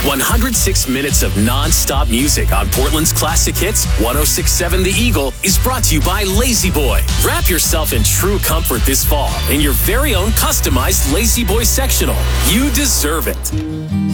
106 minutes of non-stop music on Portland's classic hits. 106.7 The Eagle is brought to you by Lazy Boy. Wrap yourself in true comfort this fall in your very own customized Lazy Boy sectional. You deserve it.